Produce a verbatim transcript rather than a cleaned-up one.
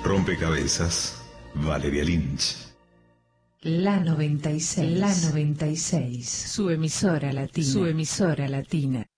Rompecabezas, Valeria Lynch. La noventa y seis. La noventa y seis. Su emisora latina. Su emisora latina.